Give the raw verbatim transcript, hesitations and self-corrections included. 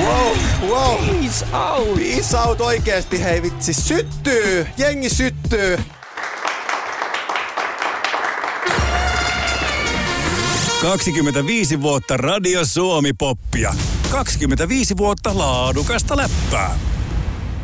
Wow, wow. Peace out. Peace out oikeesti, hei vitsi. Syttyy, jengi syttyy. kaksikymmentäviisi vuotta Radio Suomi-poppia. kaksikymmentäviisi vuotta laadukasta läppää.